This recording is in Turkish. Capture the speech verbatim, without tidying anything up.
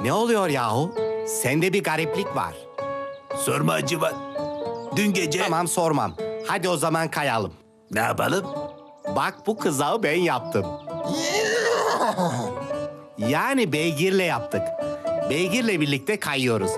Ne oluyor yahu? Sende bir gariplik var. Sorma Hacivat. Dün gece... Tamam sormam. Hadi o zaman kayalım. Ne yapalım? Bak bu kızağı ben yaptım. Yani beygirle yaptık. Beygirle birlikte kayıyoruz.